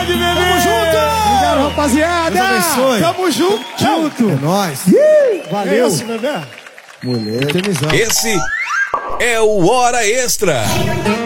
grande, bebê. Tamo junto. Obrigado, rapaziada. Deus abençoe. Tamo junto. É nóis. Valeu. Esse, bebê. Mulher. Esse é o Hora Extra.